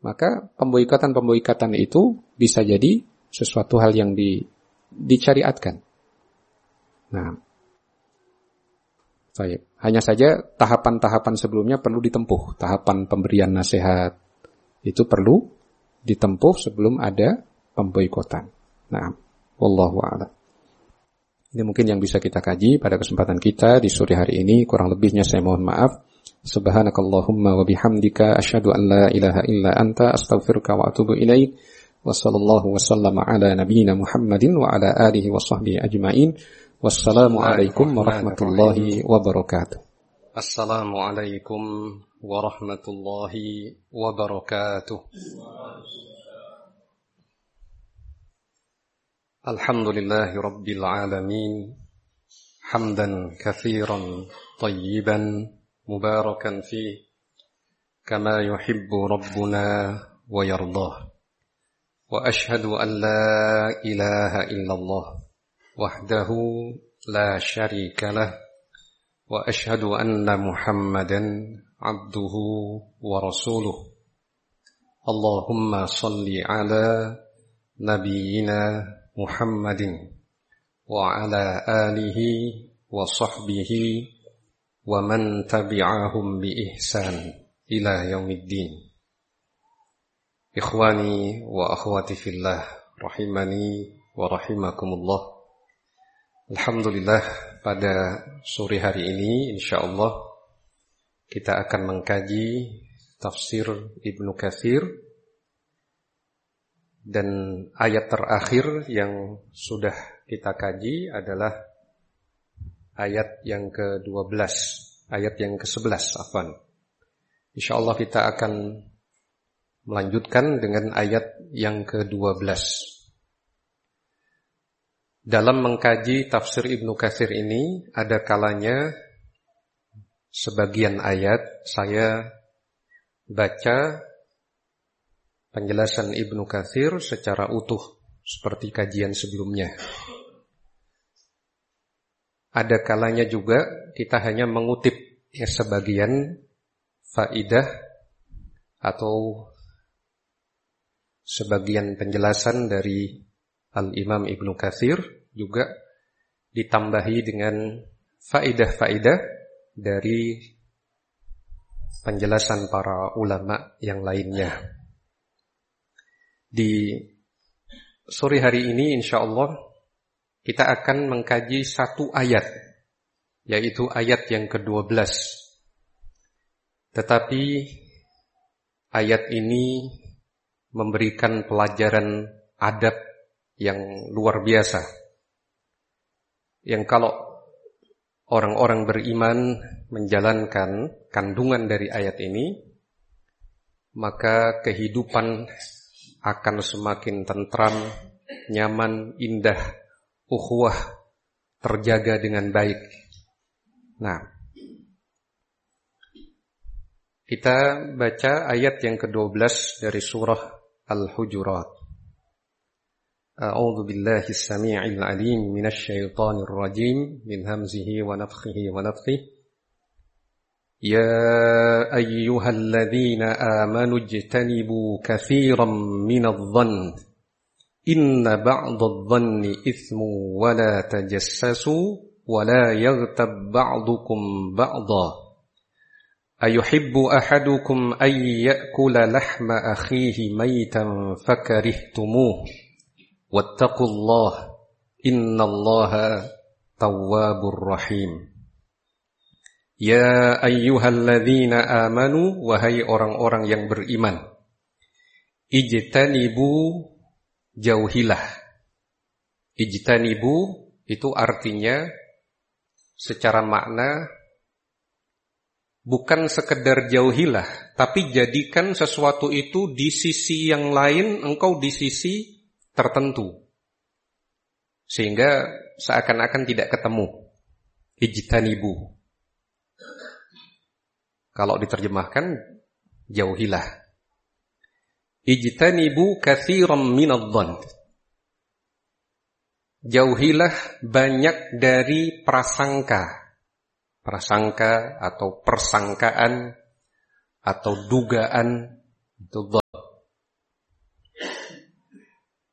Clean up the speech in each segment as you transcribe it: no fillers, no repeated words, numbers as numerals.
maka pemboikatan itu bisa jadi sesuatu hal yang disyariatkan. Nah, baik. Hanya saja tahapan-tahapan sebelumnya perlu ditempuh. Tahapan pemberian nasihat itu perlu ditempuh sebelum ada pemboikotan. Nah, wallahu a'lam. Ini mungkin yang bisa kita kaji pada kesempatan kita di sore hari ini. Kurang lebihnya saya mohon maaf. Subhanakallahumma wa bihamdika asyhadu an la ilaha illa anta astaghfiruka wa atubu ilaik. Wa sallallahu wa sallama ala nabiyyina Muhammadin wa ala alihi wa sahbihi ajma'in. Wassalamualaikum warahmatullahi wabarakatuh. Assalamualaikum warahmatullahi wabarakatuh. Alhamdulillahi rabbil alamin. Hamdan katsiran tayyiban mubarakan fi kama yuhibbu rabbuna wa yardah. Wa ashhadu an la ilaha illallah wahdahu la syarika lah wa ashhadu anna Muhammadan abduhu wa rasuluh. Allahumma salli ala nabiyyina Muhammadin wa ala alihi wa sahbihi wa man tabi'ahum bi ihsan ila yaumiddin. Ikhwani wa akhwati fillah rahimani wa rahimakumullah. Alhamdulillah, pada sore hari ini insyaallah kita akan mengkaji tafsir Ibnu Katsir, dan ayat terakhir yang sudah kita kaji adalah ayat yang ke-12, ayat yang ke-11 afwan. Insyaallah kita akan melanjutkan dengan ayat yang ke-12. Dalam mengkaji tafsir Ibnu Katsir ini, ada kalanya sebagian ayat saya baca penjelasan Ibnu Katsir secara utuh seperti kajian sebelumnya. Ada kalanya juga kita hanya mengutip sebagian faidah atau sebagian penjelasan dari Al-Imam Ibnu Katsir, juga ditambahi dengan faidah-faidah dari penjelasan para ulama yang lainnya. Di sore hari ini insyaallah kita akan mengkaji satu ayat, yaitu ayat yang ke-12. Tetapi ayat ini memberikan pelajaran adab yang luar biasa, yang kalau orang-orang beriman menjalankan kandungan dari ayat ini, maka kehidupan akan semakin tentram, nyaman, indah, ukhuwah terjaga dengan baik. Nah, kita baca ayat yang ke-12 dari surah Al-Hujurat. A'udzu billahi as-sami'il 'alim minasy syaithanir rajim min hamzihi wa nafthihi wa nafthihi. يا أيها الذين آمنوا اجتنبوا كثيرا من الظن إن بعض الظن إثم ولا تجسسوا ولا يغتب بعضكم بعضا أيحب أحدكم أن يأكل لحم أخيه ميتا فكرهتموه واتقوا الله إن الله تواب رحيم. Ya ayyuhalladzina amanu, wahai orang-orang yang beriman, ijtanibu, jauhilah. Ijtanibu itu artinya secara makna bukan sekedar jauhilah, tapi jadikan sesuatu itu di sisi yang lain, engkau di sisi tertentu, sehingga seakan-akan tidak ketemu. Ijtanibu, kalau diterjemahkan, jauhilah. Ijtanibu katsiran minadh-dhann. Jauhilah banyak dari prasangka. Prasangka atau persangkaan atau dugaan, itu dhann.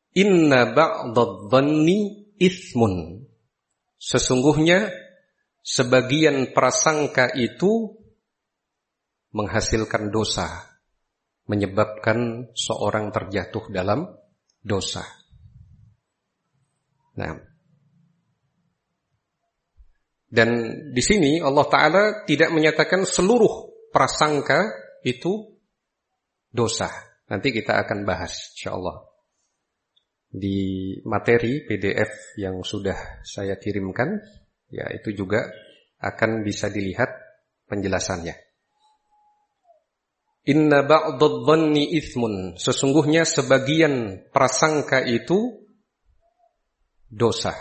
Inna ba'dadh-dhanni itsmun. Sesungguhnya sebagian prasangka itu menghasilkan dosa, menyebabkan seorang terjatuh dalam dosa. Nah, dan di sini Allah Ta'ala tidak menyatakan seluruh prasangka itu dosa. Nanti kita akan bahas insyaallah di materi PDF yang sudah saya kirimkan, ya itu juga akan bisa dilihat penjelasannya. Inna ba'dadh-dhanni itsmun. Sesungguhnya sebagian prasangka itu dosa.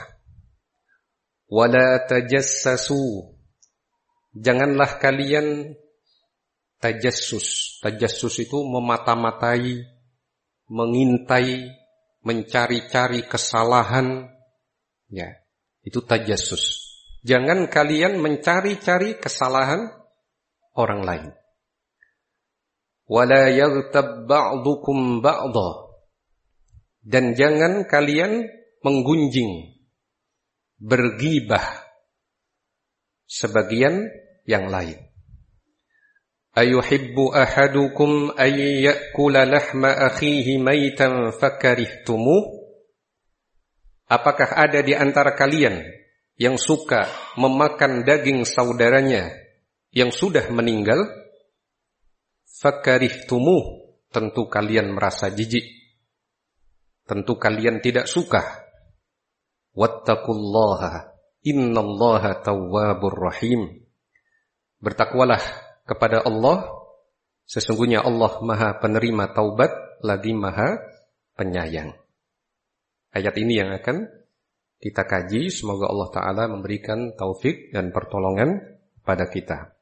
Wala tajassasu. Janganlah kalian tajassus. Tajassus itu memata-matai, mengintai, mencari-cari kesalahan. Ya, itu tajassus. Jangan kalian mencari-cari kesalahan orang lain. Wala yaghtab ba'dukum ba'dha. Dan jangan kalian menggunjing, bergibah sebagian yang lain. Ayuhibbu ahadukum ay ya'kula lahma akhihi maitan fakarihtumuh. Apakah ada di antara kalian yang suka memakan daging saudaranya yang sudah meninggal? Fakarihtumuh, tentu kalian merasa jijik, tentu kalian tidak suka. Wattaqullaha innallaha tawwabur rahim. Bertakwalah kepada Allah, sesungguhnya Allah Maha penerima taubat lagi Maha penyayang. Ayat ini yang akan kita kaji, semoga Allah Ta'ala memberikan taufik dan pertolongan pada kita.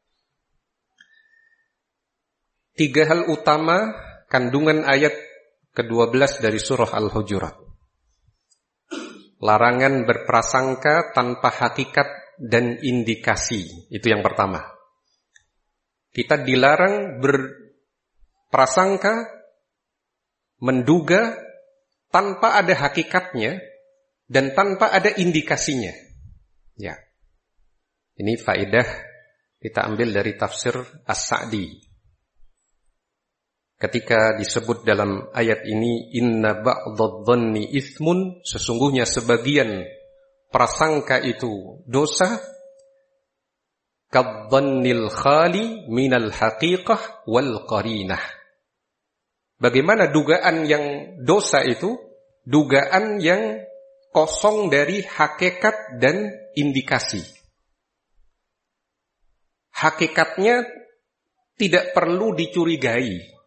3 hal utama kandungan ayat ke-12 dari surah Al-Hujurat. Larangan berprasangka tanpa hakikat dan indikasi. Itu yang pertama. Kita dilarang berprasangka, menduga tanpa ada hakikatnya dan tanpa ada indikasinya. Ya. Ini faedah kita ambil dari tafsir As-Sa'di. Ketika disebut dalam ayat ini inna ba'dadh-dhanni itsmun, sesungguhnya sebagian prasangka itu dosa, kadh-dhannil khali minal haqiqah wal qarinah. Bagaimana dugaan yang dosa itu? Dugaan yang kosong dari hakikat dan indikasi. Hakikatnya tidak perlu dicurigai.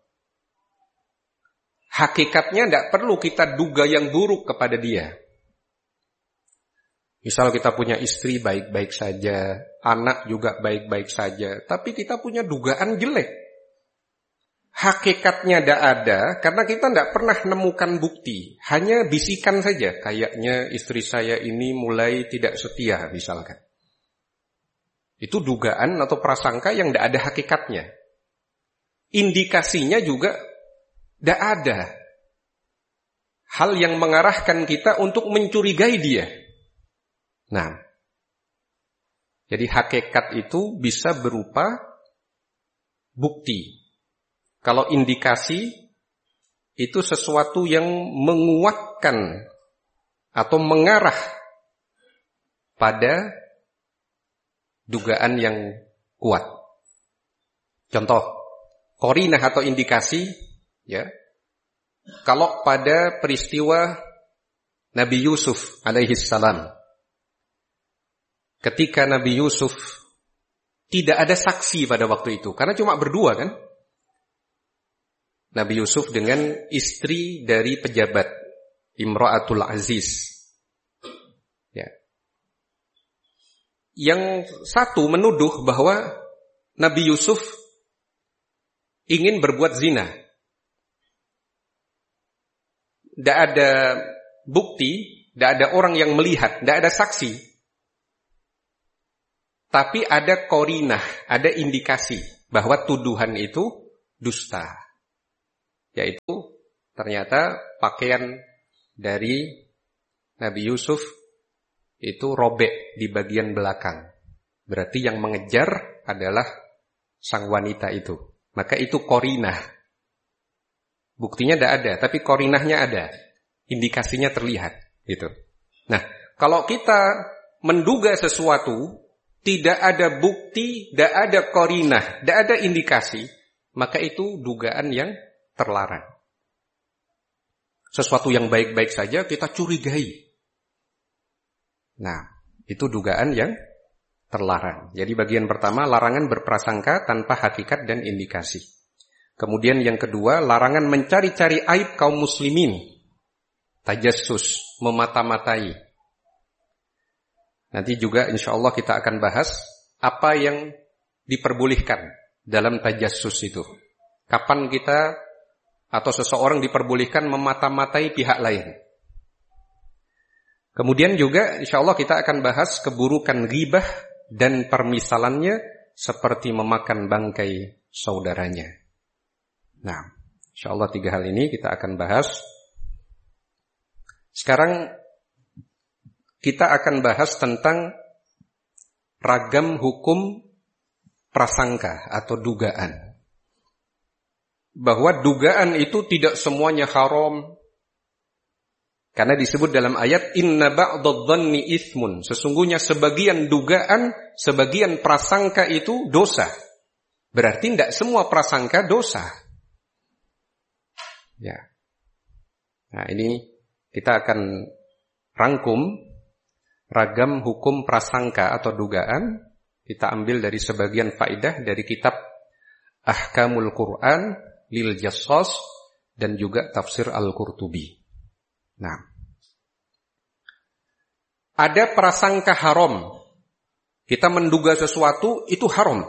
Hakikatnya tidak perlu kita duga yang buruk kepada dia. Misal kita punya istri baik-baik saja, anak juga baik-baik saja, tapi kita punya dugaan jelek. Hakikatnya tidak ada, karena kita tidak pernah nemukan bukti. Hanya bisikan saja, kayaknya istri saya ini mulai tidak setia misalkan. Itu dugaan atau prasangka yang tidak ada hakikatnya. Indikasinya juga tidak ada hal yang mengarahkan kita untuk mencurigai dia. Nah, jadi hakikat itu bisa berupa bukti. Kalau indikasi itu sesuatu yang menguatkan atau mengarah pada dugaan yang kuat. Contoh, qarinah atau indikasi. Ya, kalau pada peristiwa Nabi Yusuf alaihissalam, ketika Nabi Yusuf tidak ada saksi pada waktu itu, karena cuma berdua kan, Nabi Yusuf dengan istri dari pejabat Imra'atul Aziz. Ya. Yang satu menuduh bahwa Nabi Yusuf ingin berbuat zina. Tidak ada bukti, tidak ada orang yang melihat, tidak ada saksi. Tapi ada qarinah, ada indikasi bahwa tuduhan itu dusta. Yaitu ternyata pakaian dari Nabi Yusuf itu robek di bagian belakang. Berarti yang mengejar adalah sang wanita itu. Maka itu korinah. Buktinya tidak ada, tapi korinahnya ada. Indikasinya terlihat. Gitu. Nah, kalau kita menduga sesuatu, tidak ada bukti, tidak ada korinah, tidak ada indikasi, maka itu dugaan yang terlarang. Sesuatu yang baik-baik saja kita curigai. Nah, itu dugaan yang terlarang. Jadi bagian pertama, larangan berprasangka tanpa hakikat dan indikasi. Kemudian yang kedua, larangan mencari-cari aib kaum muslimin. Tajassus, memata-matai. Nanti juga insya Allah kita akan bahas apa yang diperbolehkan dalam tajassus itu. Kapan kita atau seseorang diperbolehkan memata-matai pihak lain. Kemudian juga insya Allah kita akan bahas keburukan ghibah dan permisalannya seperti memakan bangkai saudaranya. Nah, insya Allah 3 hal ini kita akan bahas. Sekarang kita akan bahas tentang ragam hukum prasangka atau dugaan. Bahwa dugaan itu tidak semuanya haram. Karena disebut dalam ayat inna ba'dadh-dhanni itsmun. Sesungguhnya sebagian dugaan, sebagian prasangka itu dosa. Berarti tidak semua prasangka dosa. Ya. Nah, ini kita akan rangkum ragam hukum prasangka atau dugaan. Kita ambil dari sebagian faedah dari kitab Ahkamul Quran lil Jassas dan juga tafsir Al-Qurtubi. Nah, ada prasangka haram. Kita menduga sesuatu itu haram.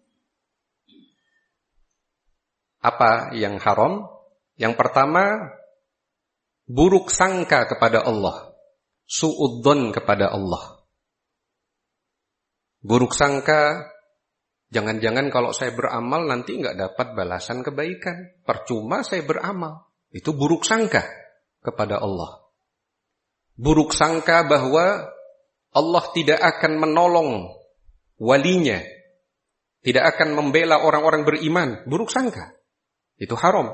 Apa yang haram? Yang pertama, buruk sangka kepada Allah. Su'udzon kepada Allah. Buruk sangka, jangan-jangan kalau saya beramal nanti enggak dapat balasan kebaikan. Percuma saya beramal. Itu buruk sangka kepada Allah. Buruk sangka bahwa Allah tidak akan menolong walinya, tidak akan membela orang-orang beriman. Buruk sangka. Itu haram.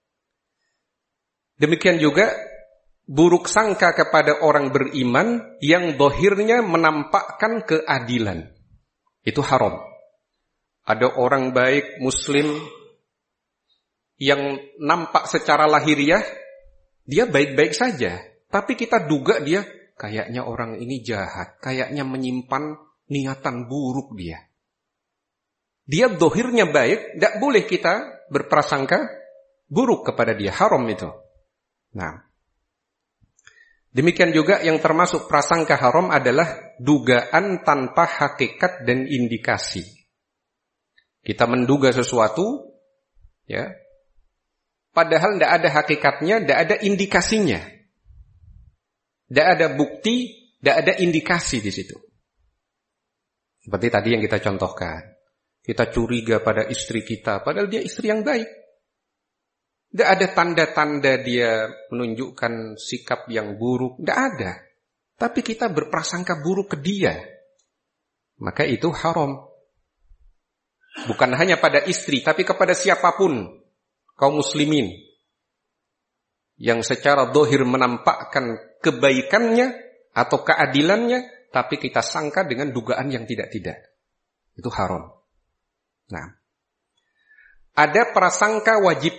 Demikian juga buruk sangka kepada orang beriman yang zahirnya menampakkan keadilan. Itu haram. Ada orang baik muslim yang nampak secara lahiriah dia baik-baik saja, tapi kita duga dia kayaknya orang ini jahat, kayaknya menyimpan niatan buruk dia. Dia zahirnya baik, tidak boleh kita berprasangka buruk kepada dia, haram itu. Nah, demikian juga yang termasuk prasangka haram adalah dugaan tanpa hakikat dan indikasi. Kita menduga sesuatu, ya, padahal tidak ada hakikatnya, tidak ada indikasinya. Tidak ada bukti, tidak ada indikasi di situ. Seperti tadi yang kita contohkan. Kita curiga pada istri kita, padahal dia istri yang baik. Tidak ada tanda-tanda dia menunjukkan sikap yang buruk. Tidak ada. Tapi kita berprasangka buruk ke dia. Maka itu haram. Bukan hanya pada istri, tapi kepada siapapun. Kaum muslimin. Yang secara zahir menampakkan kebaikannya atau keadilannya. Tapi kita sangka dengan dugaan yang tidak-tidak. Itu haram. Nah, ada prasangka wajib.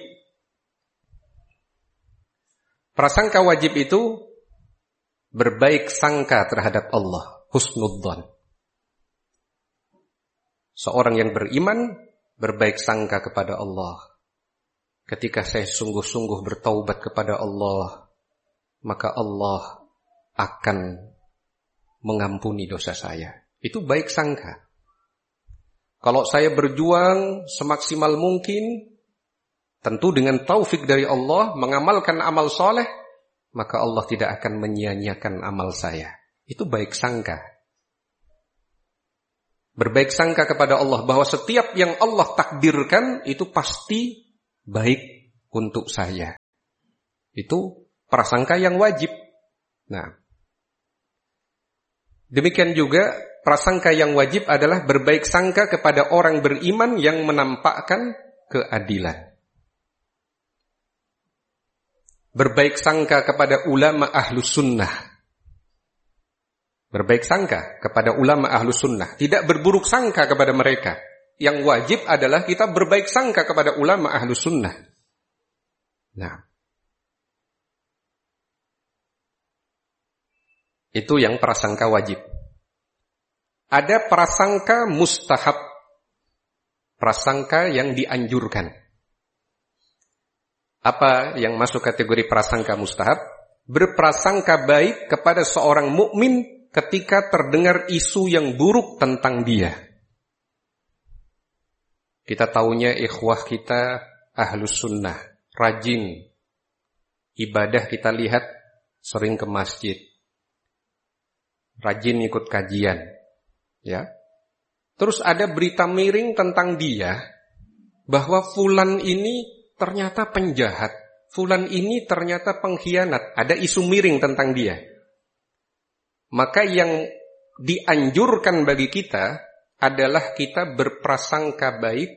Prasangka wajib itu berbaik sangka terhadap Allah, husnudzon. Seorang yang beriman berbaik sangka kepada Allah. Ketika saya sungguh-sungguh bertaubat kepada Allah, maka Allah akan mengampuni dosa saya. Itu baik sangka. Kalau saya berjuang semaksimal mungkin, tentu dengan taufik dari Allah, mengamalkan amal soleh, maka Allah tidak akan menyia-nyiakan amal saya. Itu baik sangka. Berbaik sangka kepada Allah, bahwa setiap yang Allah takdirkan, itu pasti baik untuk saya. Itu prasangka yang wajib. Nah, demikian juga prasangka yang wajib adalah berbaik sangka kepada orang beriman yang menampakkan keadilan. Berbaik sangka kepada ulama ahlus sunnah. Berbaik sangka kepada ulama ahlus sunnah. Tidak berburuk sangka kepada mereka. Yang wajib adalah kita berbaik sangka kepada ulama ahlus sunnah. Nah, itu yang prasangka wajib. Ada prasangka mustahab. Prasangka yang dianjurkan. Apa yang masuk kategori prasangka mustahab? Berprasangka baik kepada seorang mukmin ketika terdengar isu yang buruk tentang dia. Kita taunya ikhwah kita ahlus sunnah, rajin. Ibadah kita lihat sering ke masjid. Rajin ikut kajian. Ya. Terus ada berita miring tentang dia, bahwa fulan ini ternyata penjahat. Fulan ini ternyata pengkhianat. Ada isu miring tentang dia. Maka yang dianjurkan bagi kita adalah kita berprasangka baik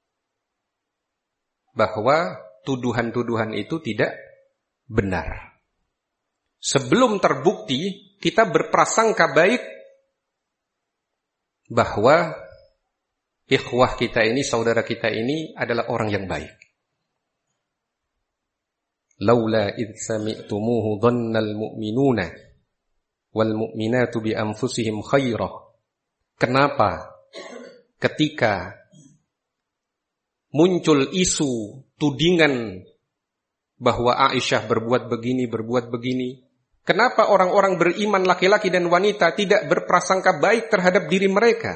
bahwa tuduhan-tuduhan itu tidak benar. Sebelum terbukti, kita berprasangka baik bahwa ikhwah kita ini, saudara kita ini adalah orang yang baik. Laula idh sami'tumuhu dhannal mu'minuna wal mu'minatu bi anfusihim khairah. Kenapa ketika muncul isu tudingan bahwa Aisyah berbuat begini, kenapa orang-orang beriman laki-laki dan wanita tidak berprasangka baik terhadap diri mereka?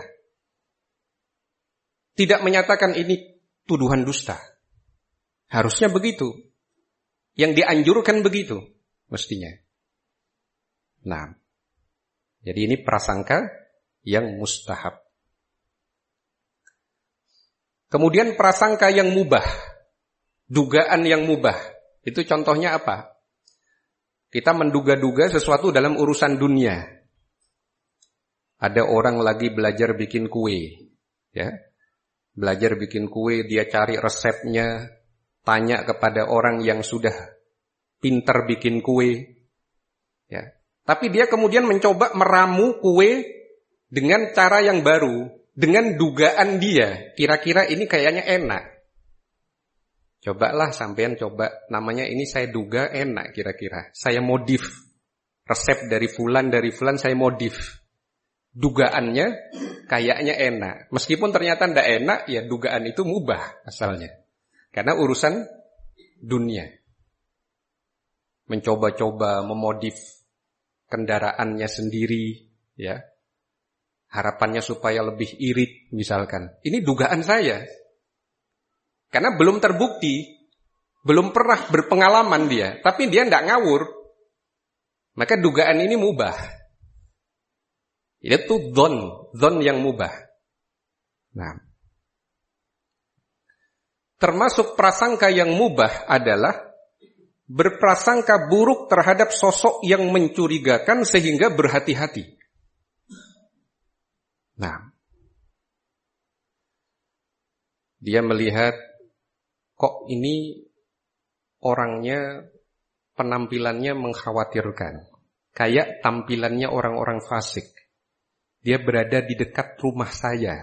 Tidak menyatakan ini tuduhan dusta. Harusnya begitu. Yang dianjurkan begitu mestinya. Nah, jadi ini prasangka yang mustahab. Kemudian prasangka yang mubah, dugaan yang mubah. Itu contohnya apa? Kita menduga-duga sesuatu dalam urusan dunia. Ada orang lagi belajar bikin kue, ya. Belajar bikin kue, dia cari resepnya, tanya kepada orang yang sudah pintar bikin kue, ya. Tapi dia kemudian mencoba meramu kue dengan cara yang baru, dengan dugaan dia, kira-kira ini kayaknya enak. Cobalah sampean coba, namanya ini saya duga enak kira-kira. Saya modif resep dari fulan saya modif. Dugaannya kayaknya enak. Meskipun ternyata tidak enak, ya dugaan itu mubah asalnya. Karena urusan dunia. Mencoba-coba memodif kendaraannya sendiri, ya. Harapannya supaya lebih irit misalkan. Ini dugaan saya. Karena belum terbukti, belum pernah berpengalaman dia, tapi dia tidak ngawur. Maka dugaan ini mubah. Itu dzon yang mubah. Nah, termasuk prasangka yang mubah adalah berprasangka buruk terhadap sosok yang mencurigakan sehingga berhati-hati. Nah, dia melihat kok ini orangnya penampilannya mengkhawatirkan, kayak tampilannya orang-orang fasik. Dia berada di dekat rumah saya.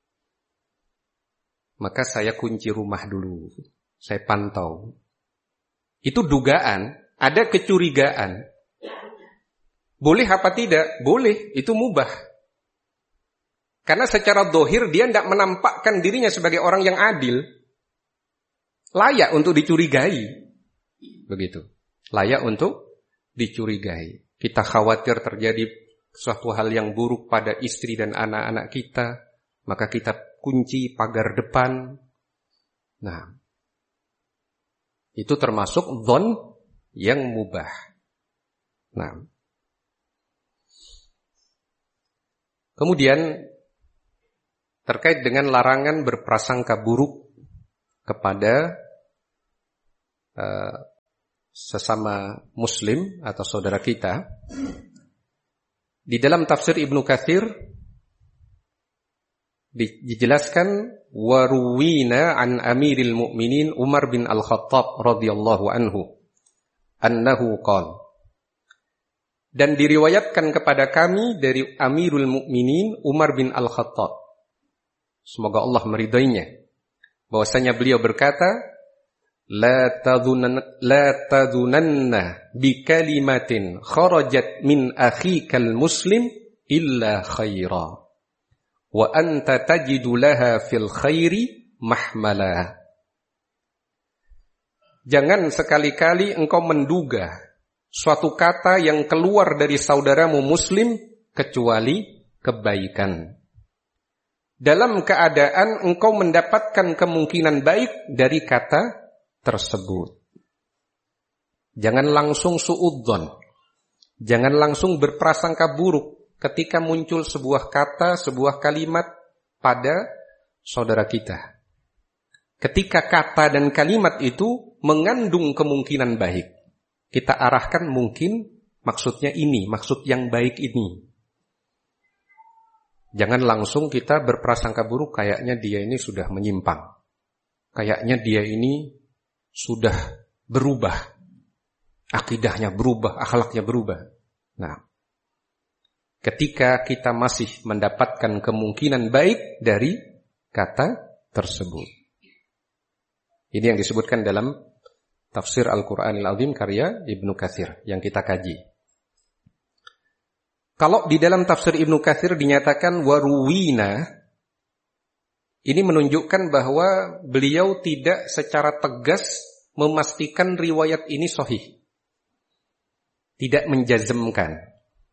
Maka saya kunci rumah dulu. Saya pantau. Itu dugaan, ada kecurigaan. Boleh apa tidak? Boleh, itu mubah. Karena secara dohir dia tidak menampakkan dirinya sebagai orang yang adil. Layak untuk dicurigai. Begitu. Layak untuk dicurigai. Kita khawatir terjadi suatu hal yang buruk pada istri dan anak-anak kita, maka kita kunci pagar depan. Nah, itu termasuk dzon yang mubah. Nah, kemudian terkait dengan larangan berprasangka buruk kepada sesama muslim atau saudara kita. Di dalam tafsir Ibnu Katsir dijelaskan waruwina an Amiril Mukminin Umar bin Al-Khattab radhiyallahu anhu annahu qala, dan diriwayatkan kepada kami dari Amirul Mukminin Umar bin Al-Khattab, semoga Allah meridainya, bahwasanya beliau berkata, la tadhunanna bi kalimatin kharajat min akhikal muslim illa khaira wa anta tajidu laha fil khairi mahmala. Jangan sekali-kali engkau menduga suatu kata yang keluar dari saudaramu muslim kecuali kebaikan. Dalam keadaan engkau mendapatkan kemungkinan baik dari kata tersebut. Jangan langsung suudzon. Jangan langsung berprasangka buruk ketika muncul sebuah kata, sebuah kalimat pada saudara kita. Ketika kata dan kalimat itu mengandung kemungkinan baik, kita arahkan mungkin maksudnya ini, maksud yang baik ini. Jangan langsung kita berprasangka buruk, kayaknya dia ini sudah menyimpang. Kayaknya dia ini sudah berubah. Akidahnya berubah, akhlaknya berubah. Nah, ketika kita masih mendapatkan kemungkinan baik dari kata tersebut. Ini yang disebutkan dalam Tafsir Al-Quranil Azim karya Ibnu Katsir yang kita kaji. Kalau di dalam tafsir Ibnu Katsir dinyatakan waruwina, ini menunjukkan bahwa beliau tidak secara tegas memastikan riwayat ini sahih. Tidak menjazmkan.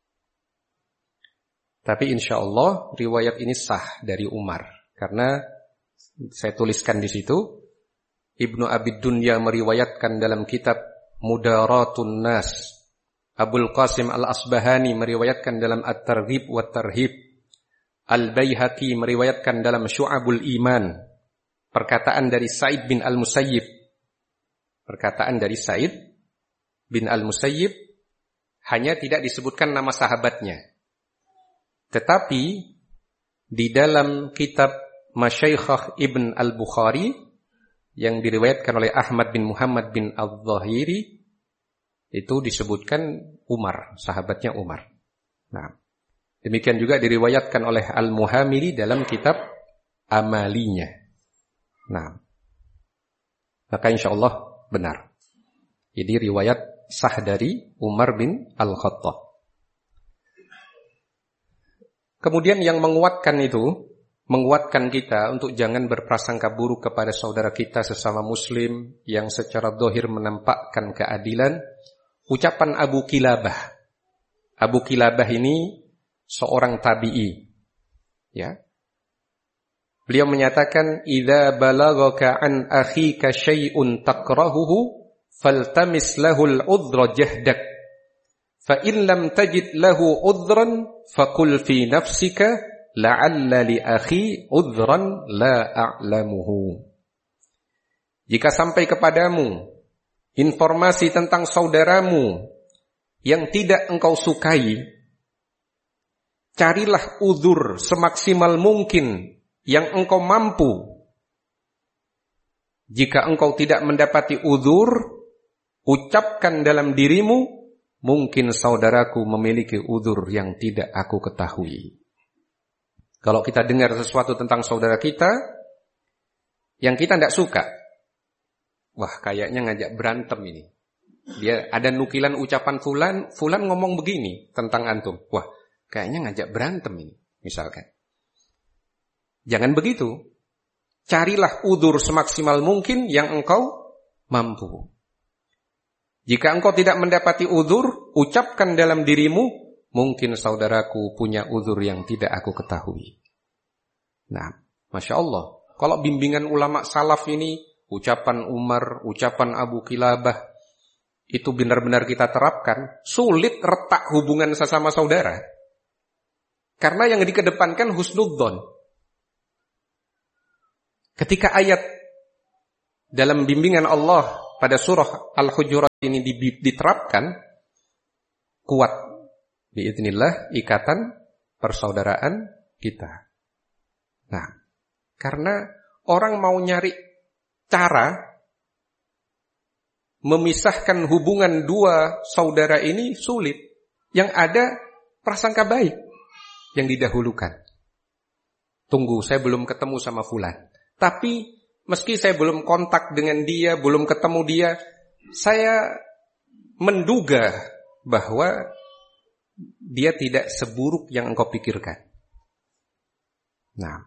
Tapi insya Allah riwayat ini sah dari Umar. Karena saya tuliskan di situ, Ibnu Abid Dunya meriwayatkan dalam kitab Mudaratun Nas. Abul Qasim Al-Asbahani meriwayatkan dalam At-Targhib wa Tarhib. Al-Baihaqi meriwayatkan dalam Syu'abul Iman. Perkataan dari Sa'id bin Al-Musayyib. Perkataan dari Sa'id bin Al-Musayyib hanya tidak disebutkan nama sahabatnya. Tetapi di dalam kitab Masyaikhah Ibn Al-Bukhari yang diriwayatkan oleh Ahmad bin Muhammad bin Al-Zahiri, itu disebutkan Umar, sahabatnya Umar. Nah, demikian juga diriwayatkan oleh Al-Muhamili dalam kitab Amalinya. Nah, maka insya Allah benar. Jadi riwayat sah dari Umar bin Al-Khattab. Kemudian yang menguatkan itu, menguatkan kita untuk jangan berprasangka buruk kepada saudara kita sesama muslim yang secara zahir menampakkan keadilan, ucapan Abu Kilabah. Abu Kilabah ini seorang tabi'i. Ya. Beliau menyatakan, "Idza balaghaka an akhika syai'un takrahuhu faltamis lahul udhra jahdak. Fa in lam tajid lahu udhran faqul fi nafsika la'alla li akhi udhran la a'lamuhu." Jika sampai kepadamu informasi tentang saudaramu yang tidak engkau sukai, carilah uzur semaksimal mungkin yang engkau mampu. Jika engkau tidak mendapati uzur, ucapkan dalam dirimu, mungkin saudaraku memiliki uzur yang tidak aku ketahui. Kalau kita dengar sesuatu tentang saudara kita yang kita tidak suka, wah kayaknya ngajak berantem ini. Dia ada nukilan ucapan fulan ngomong begini tentang antum. Wah kayaknya ngajak berantem ini, misalkan. Jangan begitu. Carilah uzur semaksimal mungkin yang engkau mampu. Jika engkau tidak mendapati uzur, ucapkan dalam dirimu, mungkin saudaraku punya uzur yang tidak aku ketahui. Nah, Masya Allah. Kalau bimbingan ulama salaf ini, ucapan Umar, ucapan Abu Kilabah, itu benar-benar kita terapkan, sulit retak hubungan sesama saudara. Karena yang dikedepankan husnudzon. Ketika ayat dalam bimbingan Allah pada surah Al-Hujurat ini diterapkan, kuat biidznillah ikatan persaudaraan kita. Nah, karena orang mau nyari cara memisahkan hubungan dua saudara ini sulit. Yang ada prasangka baik yang didahulukan. Tunggu, saya belum ketemu sama fulan. Tapi meski saya belum kontak dengan dia, belum ketemu dia, saya menduga bahwa dia tidak seburuk yang engkau pikirkan. Nah,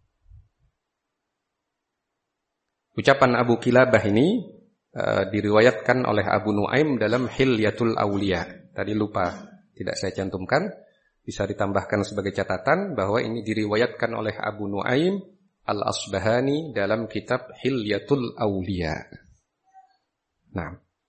ucapan Abu Kilabah ini diriwayatkan oleh Abu Nuaim dalam Hilyatul Auliya. Tadi lupa, tidak saya cantumkan. Bisa ditambahkan sebagai catatan bahwa ini diriwayatkan oleh Abu Nuaim Al-Asbahani dalam kitab Hilyatul Auliya. Nah,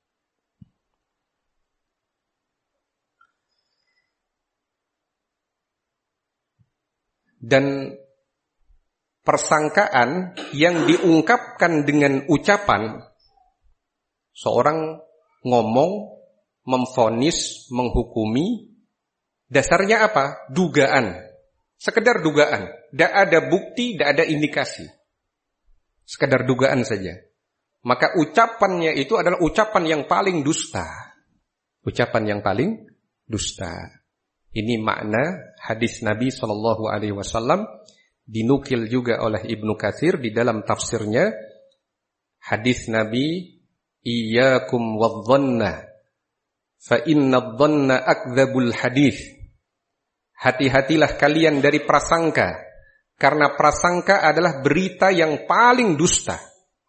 dan persangkaan yang diungkapkan dengan ucapan, seorang ngomong, memvonis, menghukumi, dasarnya apa? Dugaan. Sekedar dugaan. Tidak ada bukti, tidak ada indikasi. Sekedar dugaan saja. Maka ucapannya itu adalah ucapan yang paling dusta. Ucapan yang paling dusta. Ini makna hadis Nabi SAW, dinukil juga oleh Ibnu Katsir di dalam tafsirnya. Hadis Nabi, iyyakum wadh-dhanna fa inna adh-dhanna akdzabul hadis. Hati-hatilah kalian dari prasangka, karena prasangka adalah berita yang paling dusta.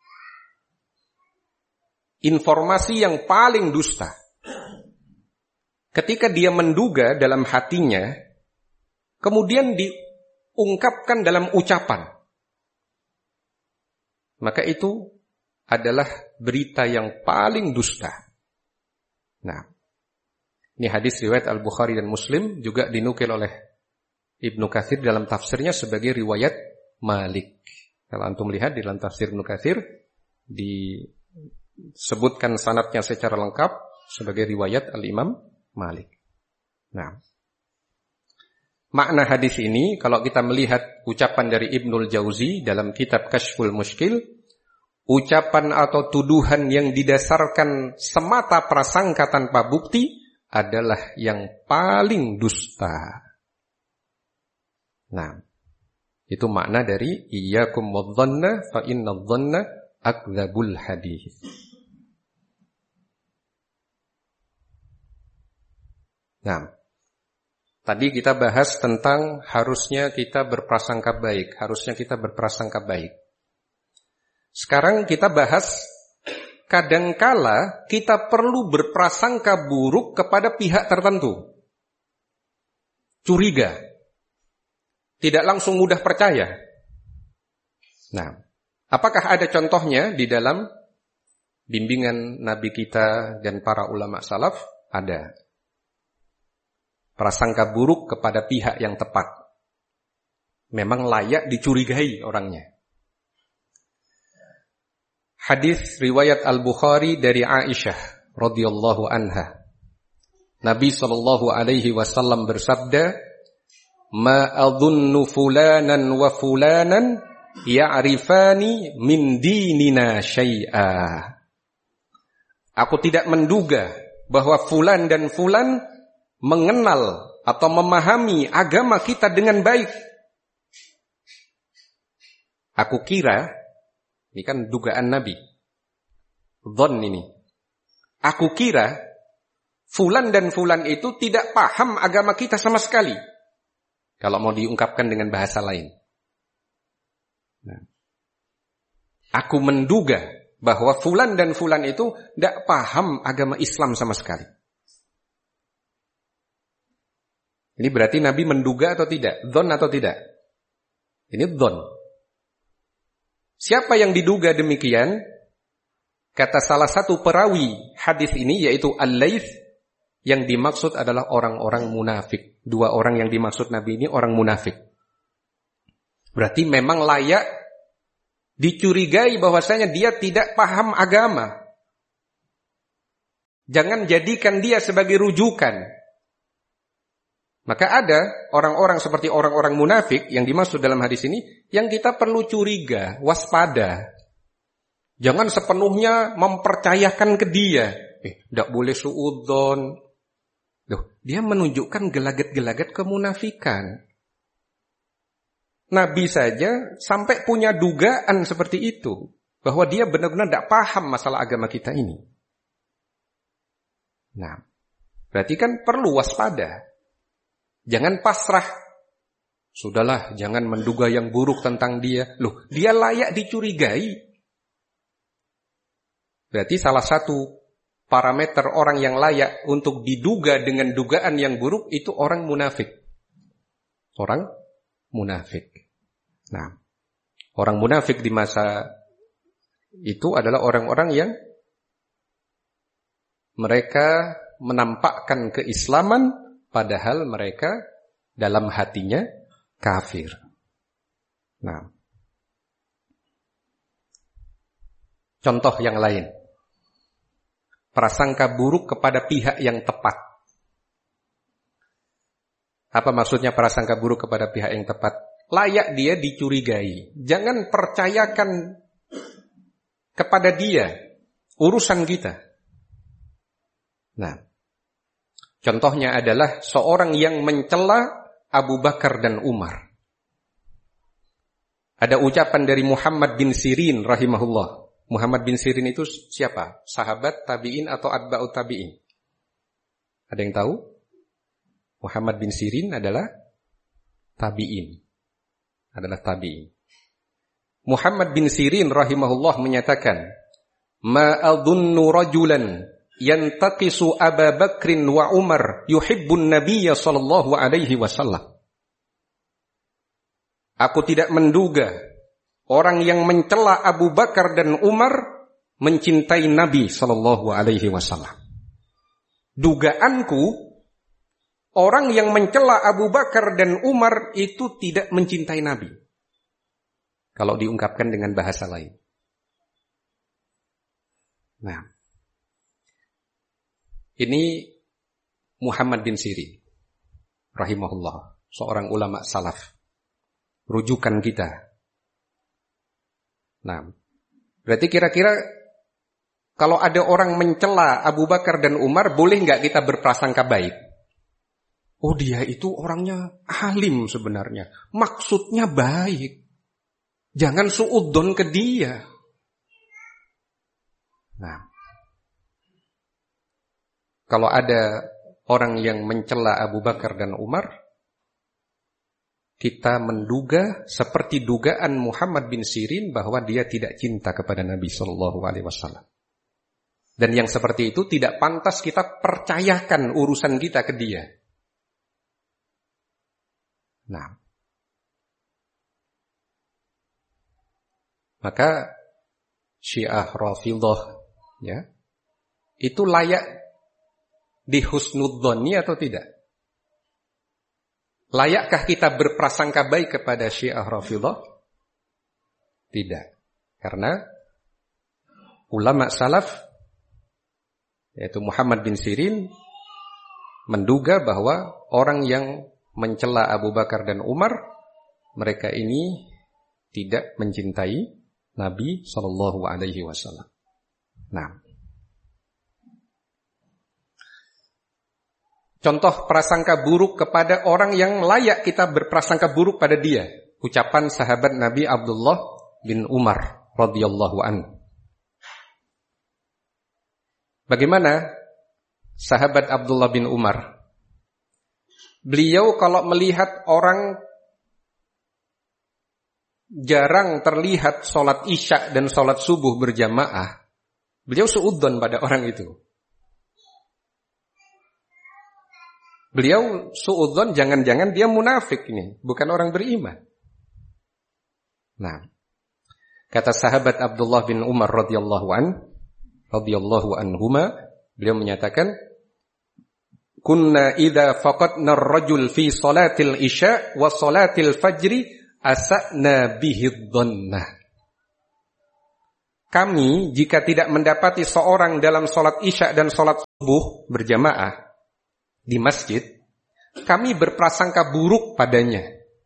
Informasi yang paling dusta. Ketika dia menduga dalam hatinya, kemudian diungkapkan dalam ucapan, maka itu adalah berita yang paling dusta. Nah, ini hadis riwayat Al-Bukhari dan Muslim, juga dinukil oleh Ibnu Katsir dalam tafsirnya sebagai riwayat Malik. Kalau antum lihat di dalam tafsir Ibnu Katsir disebutkan sanadnya secara lengkap sebagai riwayat Al-Imam Malik. Nah, makna hadis ini kalau kita melihat ucapan dari Ibnul Jauzi dalam kitab Kasyful Mushkil, ucapan atau tuduhan yang didasarkan semata prasangka tanpa bukti adalah yang paling dusta. Nah, itu makna dari iyyakum wadh-dhanna fa inna adh-dhanna akdzabul hadis. Nah, tadi kita bahas tentang harusnya kita berprasangka baik, harusnya kita berprasangka baik. Sekarang kita bahas kadangkala kita perlu berprasangka buruk kepada pihak tertentu. Curiga. Tidak langsung mudah percaya. Nah, apakah ada contohnya di dalam bimbingan Nabi kita dan para ulama salaf? Ada. Prasangka buruk kepada pihak yang tepat. Memang layak dicurigai orangnya. Hadis riwayat Al-Bukhari dari Aisyah radhiyallahu anha. Nabi SAW bersabda, "Ma adhunnu fulanan wa fulanan ya'rifani min dinina syai'a." Aku tidak menduga bahwa fulan dan fulan mengenal atau memahami agama kita dengan baik. Aku kira, ini kan dugaan Nabi, dhon ini, aku kira fulan dan fulan itu tidak paham agama kita sama sekali. Kalau mau diungkapkan dengan bahasa lain. Nah, aku menduga bahwa fulan dan fulan itu tidak paham agama Islam sama sekali. Ini berarti Nabi menduga atau tidak? Dhon atau tidak? Ini dhon. Siapa yang diduga demikian? Kata salah satu perawi hadis ini, yaitu Al-Laits, yang dimaksud adalah orang-orang munafik. Dua orang yang dimaksud Nabi ini orang munafik. Berarti memang layak dicurigai bahwasanya dia tidak paham agama. Jangan jadikan dia sebagai rujukan. Maka ada orang-orang seperti orang-orang munafik yang dimaksud dalam hadis ini, yang kita perlu curiga, waspada. Jangan sepenuhnya mempercayakan ke dia. Tidak boleh suudzon. Dia menunjukkan gelagat-gelagat kemunafikan. Nabi saja sampai punya dugaan seperti itu, bahwa dia benar-benar tidak paham masalah agama kita ini. Nah, berarti kan perlu waspada. Jangan pasrah. Sudahlah, jangan menduga yang buruk tentang dia. Dia layak dicurigai. Berarti salah satu parameter orang yang layak untuk diduga dengan dugaan yang buruk itu orang munafik. Orang munafik. Nah, orang munafik di masa itu adalah orang-orang yang mereka menampakkan keislaman padahal mereka dalam hatinya kafir. Nah, contoh yang lain. Prasangka buruk kepada pihak yang tepat. Apa maksudnya prasangka buruk kepada pihak yang tepat? Layak dia dicurigai. Jangan percayakan kepada dia urusan kita. Nah, contohnya adalah seorang yang mencela Abu Bakar dan Umar. Ada ucapan dari Muhammad bin Sirin rahimahullah. Muhammad bin Sirin itu siapa? Sahabat, tabi'in atau atba'ut tabi'in? Ada yang tahu? Muhammad bin Sirin adalah tabi'in. Muhammad bin Sirin rahimahullah menyatakan, "Ma adunnu rajulan yantaqisu Aba Bakrin wa Umar yuhibbun Nabiyya sallallahu alaihi wasallam." Aku tidak menduga orang yang mencela Abu Bakar dan Umar mencintai Nabi sallallahu alaihi wasallam. Dugaanku, orang yang mencela Abu Bakar dan Umar itu tidak mencintai Nabi. Kalau diungkapkan dengan bahasa lain. Nah, ini Muhammad bin Sirin rahimahullah, seorang ulama salaf, rujukan kita. Nah, berarti kira-kira kalau ada orang mencela Abu Bakar dan Umar, boleh nggak kita berprasangka baik? Oh, dia itu orangnya alim sebenarnya, maksudnya baik. Jangan suudzon ke dia. Nah, kalau ada orang yang mencela Abu Bakar dan Umar, kita menduga seperti dugaan Muhammad bin Sirin bahwa dia tidak cinta kepada Nabi Sallallahu Alaihi Wasallam. Dan yang seperti itu tidak pantas kita percayakan urusan kita ke dia. Nah, maka Syiah Rafidhah, ya, itu layak dihusnudzoni atau tidak? Layakkah kita berprasangka baik kepada Syiah Rafidhah? Tidak. Karena ulama salaf, yaitu Muhammad bin Sirin, menduga bahwa orang yang mencela Abu Bakar dan Umar, mereka ini tidak mencintai Nabi Sallallahu Alaihi Wasallam. Nah, contoh prasangka buruk kepada orang yang layak kita berprasangka buruk pada dia. Ucapan sahabat Nabi Abdullah bin Umar radhiyallahu anhu. Bagaimana sahabat Abdullah bin Umar? Beliau kalau melihat orang jarang terlihat sholat isya dan sholat subuh berjamaah, beliau suudzon pada orang itu. Beliau suudzon, jangan-jangan dia munafik ini, bukan orang beriman. Nah, kata sahabat Abdullah bin Umar radhiyallahu anhuma, beliau menyatakan, "Kunna idza faqadna ar-rajul fi salatil isya wa salatil fajri asa'na bihi dhannah." Kami jika tidak mendapati seorang dalam salat isya dan salat subuh berjamaah di masjid, kami berprasangka buruk padanya.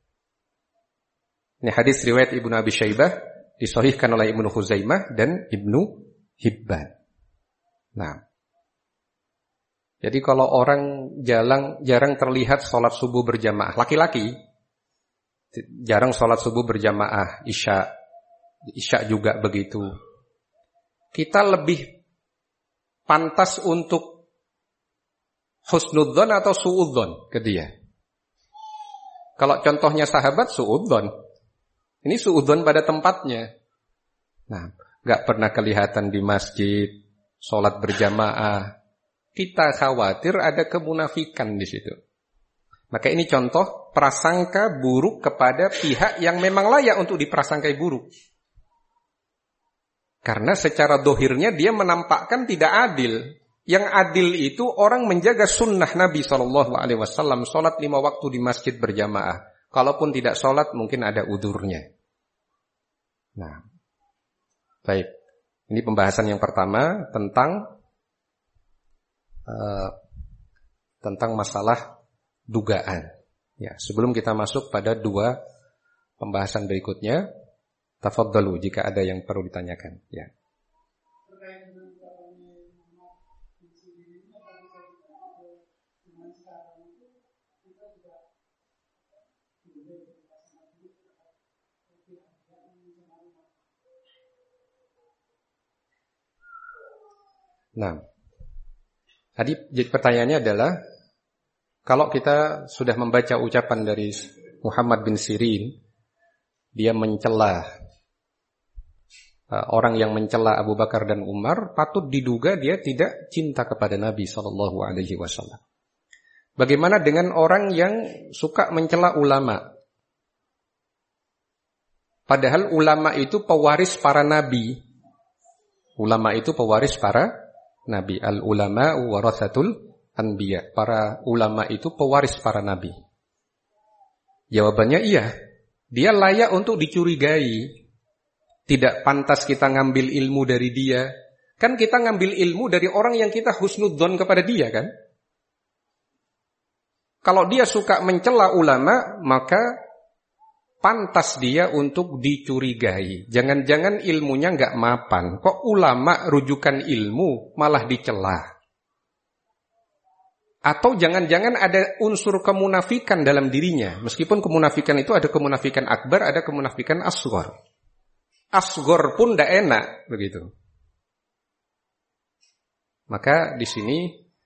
Ini hadis riwayat Ibnu Abi Syaibah, disahihkan oleh Ibnu Khuzaimah dan Ibnu Hibban. Nah, jadi kalau orang jarang terlihat sholat subuh berjamaah, laki-laki jarang sholat subuh berjamaah, isya juga begitu. Kita lebih pantas untuk husnudzon atau suudzon ke dia. Kalau contohnya sahabat, suudzon. Ini suudzon pada tempatnya. Nah, gak pernah kelihatan di masjid, sholat berjamaah. Kita khawatir ada kemunafikan di situ. Maka ini contoh prasangka buruk kepada pihak yang memang layak untuk diprasangkai buruk. Karena secara dohirnya dia menampakkan tidak adil. Yang adil itu orang menjaga sunnah Nabi SAW, sholat 5 waktu di masjid berjamaah. Kalaupun tidak sholat mungkin ada udurnya. Nah, baik. Ini pembahasan yang pertama tentang masalah dugaan. Ya, sebelum kita masuk pada 2 pembahasan berikutnya, tafadhalu jika ada yang perlu ditanyakan. Ya. Nah, tadi pertanyaannya adalah, kalau kita sudah membaca ucapan dari Muhammad bin Sirin, dia mencela orang yang mencela Abu Bakar dan Umar, patut diduga dia tidak cinta kepada Nabi SAW. Bagaimana dengan orang yang suka mencela ulama? Padahal ulama itu pewaris para nabi. Ulama itu pewaris para nabi. Al-ulama warathatul anbiya. Para ulama itu pewaris para nabi. Jawabannya iya. Dia layak untuk dicurigai. Tidak pantas kita ngambil ilmu dari dia. Kan kita ngambil ilmu dari orang yang kita husnudzon kepada dia kan. Kalau dia suka mencela ulama, maka pantas dia untuk dicurigai. Jangan-jangan ilmunya nggak mapan. Kok ulama rujukan ilmu malah dicela? Atau jangan-jangan ada unsur kemunafikan dalam dirinya. Meskipun kemunafikan itu ada kemunafikan akbar, ada kemunafikan asghar. Asghar pun tidak enak, begitu. Maka di sini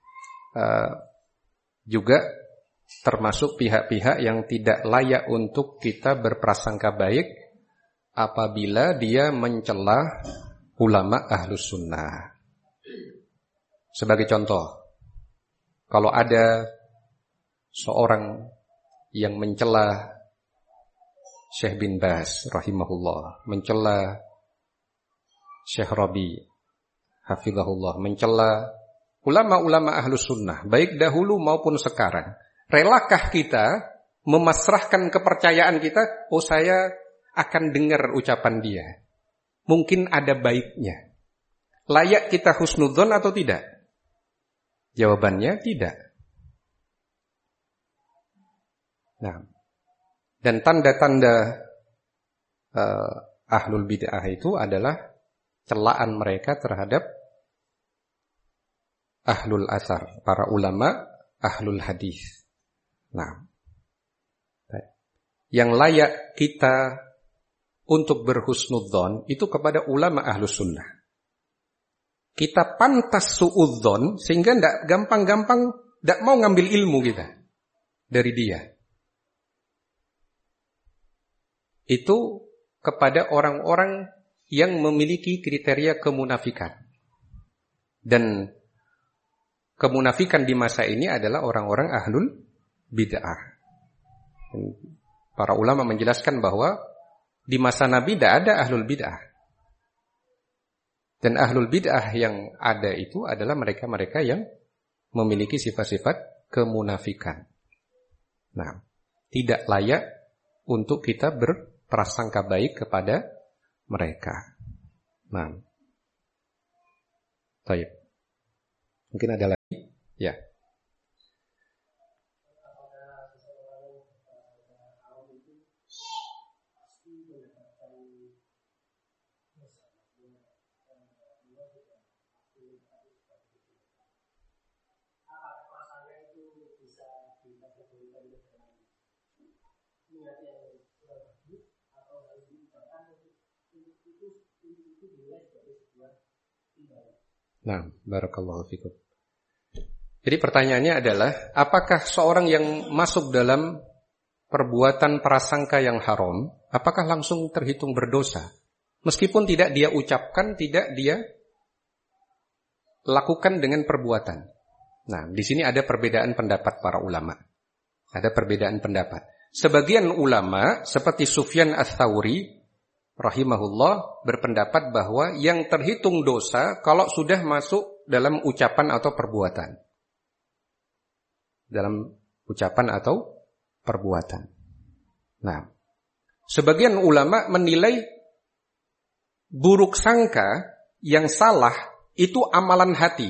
juga termasuk pihak-pihak yang tidak layak untuk kita berprasangka baik apabila dia mencela ulama ahlus sunnah. Sebagai contoh, kalau ada seorang yang mencela Syekh bin Baz rahimahullah, mencela Syekh Rabi hafizahullah, mencela ulama-ulama ahlus sunnah, baik dahulu maupun sekarang, relakah kita memasrahkan kepercayaan kita, oh saya akan dengar ucapan dia, mungkin ada baiknya, layak kita husnudzon atau tidak? Jawabannya tidak. Nah, dan tanda-tanda ahlul bid'ah itu adalah celaan mereka terhadap ahlul athar, para ulama ahlul hadis. Nah, yang layak kita untuk berhusnudzon itu kepada ulama ahlus sunnah. Kita pantas suudzon sehingga tidak gampang-gampang tidak mau ngambil ilmu kita dari dia. Itu kepada orang-orang yang memiliki kriteria kemunafikan. Dan kemunafikan di masa ini adalah orang-orang ahlul bid'ah. Para ulama menjelaskan bahwa di masa Nabi tidak ada ahlul bid'ah. Dan ahlul bid'ah yang ada itu adalah mereka-mereka yang memiliki sifat-sifat kemunafikan. Nah, tidak layak untuk kita berprasangka baik kepada mereka. Nah, baik. Mungkin ada Ya. Nah, barakallahu fikum. Jadi pertanyaannya adalah, apakah seorang yang masuk dalam perbuatan prasangka yang haram, apakah langsung terhitung berdosa? Meskipun tidak dia ucapkan, tidak dia lakukan dengan perbuatan. Nah, di sini ada perbedaan pendapat para ulama. Ada perbedaan pendapat. Sebagian ulama, seperti Sufyan Ats-Tsauri, rahimahullah, berpendapat bahwa yang terhitung dosa kalau sudah masuk dalam ucapan atau perbuatan. Dalam ucapan atau perbuatan. Nah, sebagian ulama menilai buruk sangka yang salah itu amalan hati.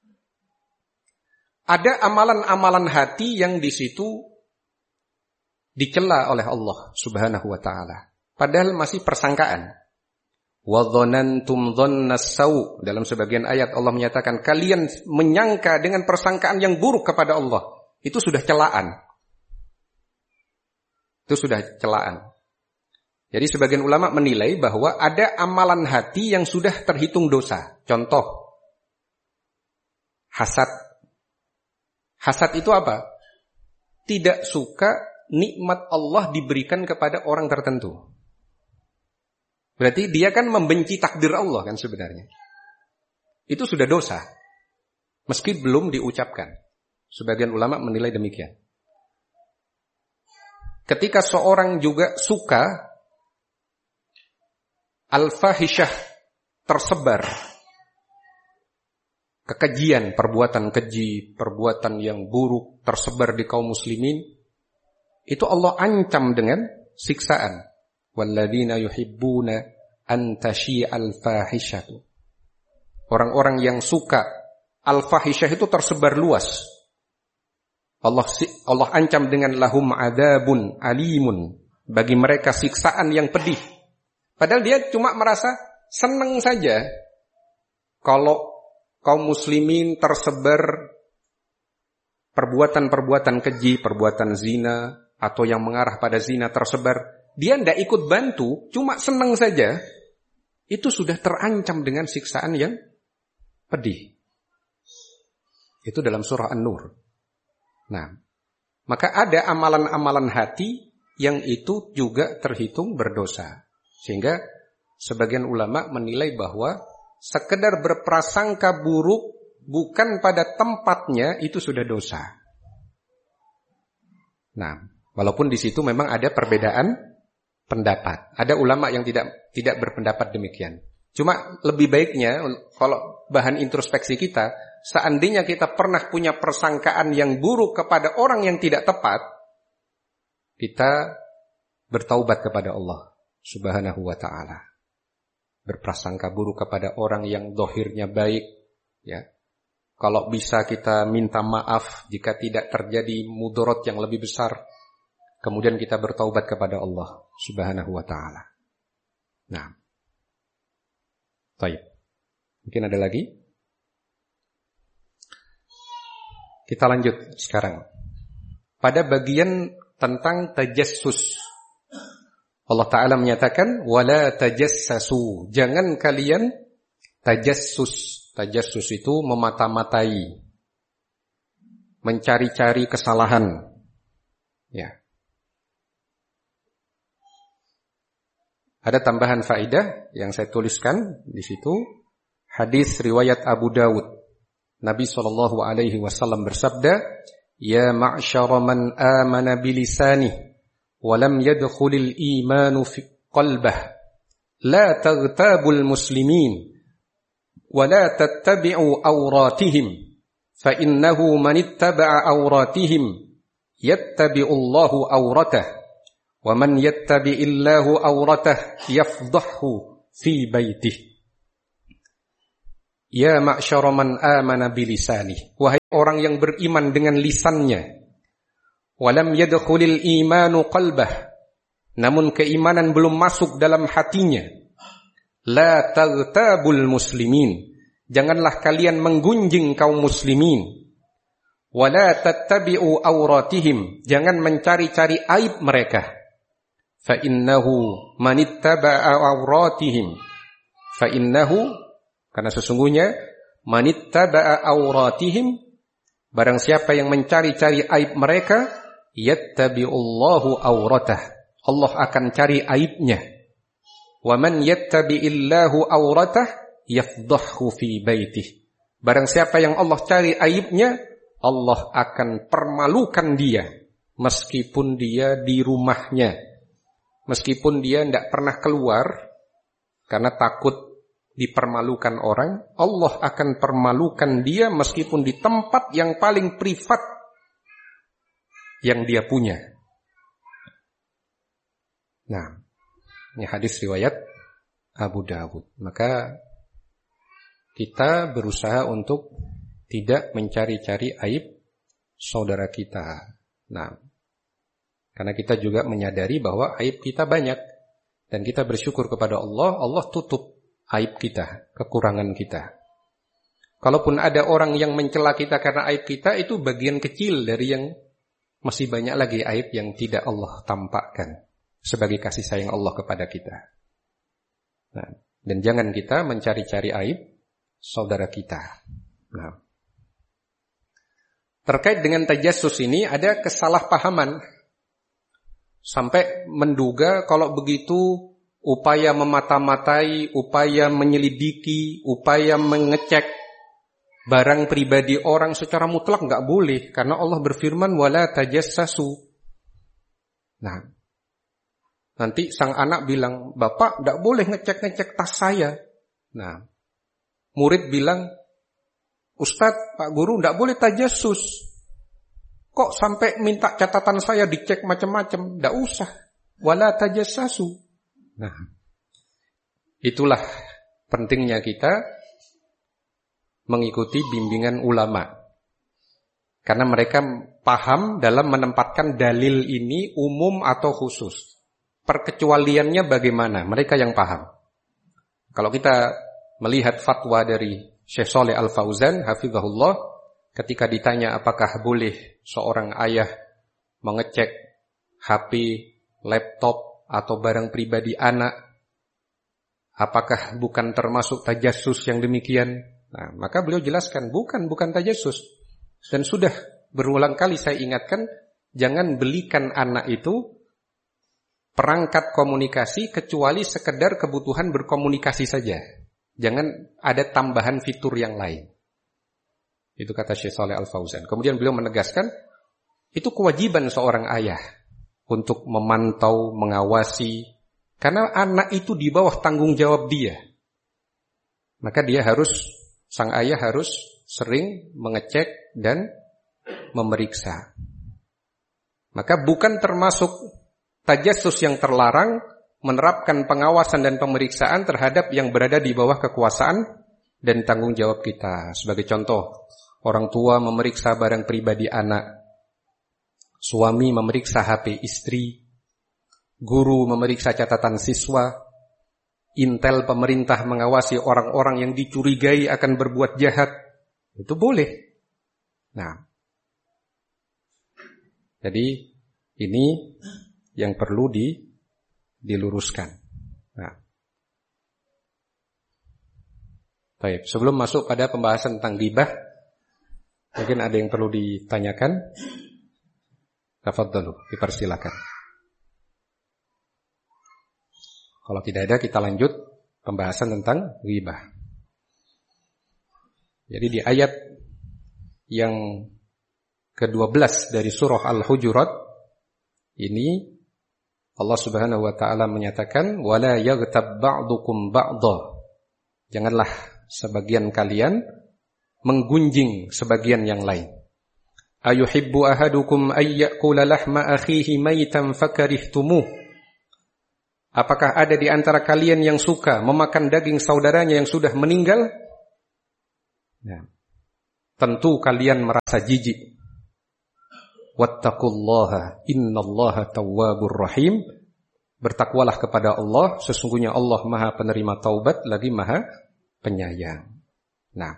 Ada amalan-amalan hati yang di situ dicela oleh Allah Subhanahu wa taala. Padahal masih persangkaan. Wa dzanantum dzannas sau. Dalam sebagian ayat Allah menyatakan kalian menyangka dengan persangkaan yang buruk kepada Allah. Itu sudah celaan. Itu sudah celaan. Jadi sebagian ulama menilai bahwa ada amalan hati yang sudah terhitung dosa. Contoh, hasad. Hasad itu apa? Tidak suka nikmat Allah diberikan kepada orang tertentu. Berarti dia kan membenci takdir Allah kan sebenarnya. Itu sudah dosa. Meski belum diucapkan. Sebagian ulama menilai demikian. Ketika seorang juga suka al-fahisyah tersebar. Kekejian, perbuatan keji, perbuatan yang buruk tersebar di kaum muslimin. Itu Allah ancam dengan siksaan. Walladzina yuhibbuna an tashi'al fahishatu. Orang-orang yang suka al-fahisyah itu tersebar luas. Allah ancam dengan lahum adzabun alimun. Bagi mereka siksaan yang pedih. Padahal dia cuma merasa senang saja kalau kaum muslimin tersebar perbuatan-perbuatan keji, perbuatan zina atau yang mengarah pada zina tersebar. Dia tidak ikut bantu, cuma senang saja. Itu sudah terancam dengan siksaan yang pedih. Itu dalam surah An-Nur. Nah, maka ada amalan-amalan hati yang itu juga terhitung berdosa. Sehingga sebagian ulama menilai bahwa sekedar berprasangka buruk bukan pada tempatnya itu sudah dosa. Nah, walaupun di situ memang ada perbedaan pendapat. Ada ulama yang tidak berpendapat demikian. Cuma lebih baiknya kalau bahan introspeksi kita, seandainya kita pernah punya persangkaan yang buruk kepada orang yang tidak tepat, kita bertaubat kepada Allah Subhanahu wa taala. Berprasangka buruk kepada orang yang zahirnya baik, ya. Kalau bisa kita minta maaf jika tidak terjadi mudarat yang lebih besar. Kemudian kita bertaubat kepada Allah Subhanahu wa ta'ala. Nah. Baik. Mungkin ada lagi? Kita lanjut sekarang. Pada bagian tentang tajassus. Allah Ta'ala menyatakan, wala tajassasu. Jangan kalian tajassus. Tajassus itu memata-matai. Mencari-cari kesalahan. Ya. Ada tambahan faedah yang saya tuliskan di situ. Hadis riwayat Abu Dawud. Nabi SAW bersabda, Ya ma'syara man amana bilisani, walam yadkhulil imanu fi qalbah, la taghtabul muslimin, wa la tattabi'u awratihim, fa innahu man ittaba'a awratihim, yattabi'ullahu awratah. Wa man yattabi'illahu awratah yafdhahu fi baitih. Ya ma'syara man amana bilisani, wahai orang yang beriman dengan lisannya, walam yadkhulil imanu qalbah, namun keimanan belum masuk dalam hatinya. La taghtabul muslimin, janganlah kalian menggunjing kaum muslimin. Wala tattabi'u auratihim, jangan mencari-cari aib mereka. Fa innahu manittaba'a auratihim, fa innahu, karena sesungguhnya manittaba'a auratihim, barang siapa yang mencari-cari aib mereka, yattabi'ullahu auratah, Allah akan cari aibnya. Wa man yattabi'illahu auratah yafdahhu fi baitih, barang siapa yang Allah cari aibnya, Allah akan permalukan dia meskipun dia di rumahnya, meskipun dia tidak pernah keluar karena takut dipermalukan orang, Allah akan permalukan dia meskipun di tempat yang paling privat yang dia punya. Nah, ini hadis riwayat Abu Dawud. Maka kita berusaha untuk tidak mencari-cari aib saudara kita. Nah, karena kita juga menyadari bahwa aib kita banyak dan kita bersyukur kepada Allah, Allah tutup aib kita, kekurangan kita. Kalaupun ada orang yang mencela kita karena aib kita, itu bagian kecil dari yang masih banyak lagi aib yang tidak Allah tampakkan sebagai kasih sayang Allah kepada kita. Nah, dan jangan kita mencari-cari aib saudara kita. Nah, terkait dengan tajassus ini ada kesalahpahaman sampai menduga kalau begitu upaya memata-matai, upaya menyelidiki, upaya mengecek barang pribadi orang secara mutlak nggak boleh, karena Allah berfirman wala tajassasu. Nah, nanti sang anak bilang, "Bapak nggak boleh ngecek-ngecek tas saya." Nah, murid bilang, "Ustadz, Pak Guru nggak boleh tajassus. Kok sampai minta catatan saya dicek macam-macam?" Nggak usah. Wala tajassasu. Nah, itulah pentingnya kita mengikuti bimbingan ulama. Karena mereka paham dalam menempatkan dalil ini umum atau khusus. Perkecualiannya bagaimana? Mereka yang paham. Kalau kita melihat fatwa dari Syekh Shalih Al-Fauzan, hafizahullah, ketika ditanya apakah boleh seorang ayah mengecek HP, laptop, atau barang pribadi anak, apakah bukan termasuk tajassus yang demikian? Nah, maka beliau jelaskan, bukan tajassus. Dan sudah berulang kali saya ingatkan, jangan belikan anak itu perangkat komunikasi kecuali sekedar kebutuhan berkomunikasi saja. Jangan ada tambahan fitur yang lain. Itu kata Syekh Shalih Al-Fauzan. Kemudian beliau menegaskan, itu kewajiban seorang ayah untuk memantau, mengawasi, karena anak itu di bawah tanggung jawab dia. Maka dia sang ayah harus sering mengecek dan memeriksa. Maka bukan termasuk tajassus yang terlarang menerapkan pengawasan dan pemeriksaan terhadap yang berada di bawah kekuasaan dan tanggung jawab kita. Sebagai contoh, orang tua memeriksa barang pribadi anak, suami memeriksa HP istri, guru memeriksa catatan siswa, intel pemerintah mengawasi orang-orang yang dicurigai akan berbuat jahat. Itu boleh. Nah, jadi ini yang perlu diluruskan. Nah, baik, sebelum masuk pada pembahasan tentang ghibah, mungkin ada yang perlu ditanyakan. Tafadhalu, dipersilakan. Kalau tidak ada, kita lanjut pembahasan tentang ghibah. Jadi di ayat yang ke-12 dari surah Al-Hujurat ini Allah Subhanahu wa taala menyatakan wala yaghtab ba'dukum ba'dha. Janganlah sebagian kalian menggunjing sebagian yang lain. Ayuhibbu ahadukum ay ya'kula lahma akhihi maitan fakarihtumuh. Apakah ada di antara kalian yang suka memakan daging saudaranya yang sudah meninggal? Ya. Tentu kalian merasa jijik. Wattaqullaha innallaha tawwabur rahim. Bertakwalah kepada Allah, sesungguhnya Allah Maha penerima taubat lagi Maha penyayang. Nah,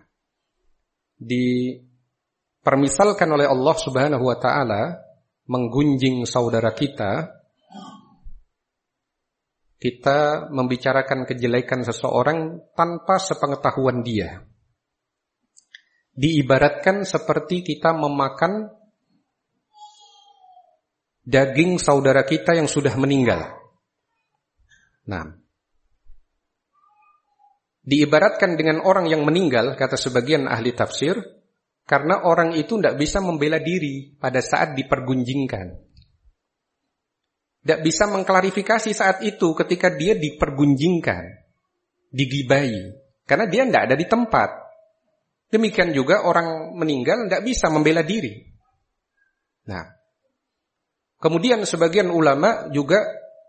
dipermisalkan oleh Allah Subhanahu wa taala menggunjing saudara kita membicarakan kejelekan seseorang tanpa sepengetahuan dia. Diibaratkan seperti kita memakan daging saudara kita yang sudah meninggal. Nah, diibaratkan dengan orang yang meninggal, kata sebagian ahli tafsir, karena orang itu tidak bisa membela diri pada saat dipergunjingkan. Tidak bisa mengklarifikasi saat itu ketika dia dipergunjingkan, digibahi, karena dia tidak ada di tempat. Demikian juga orang meninggal tidak bisa membela diri. Nah, kemudian sebagian ulama juga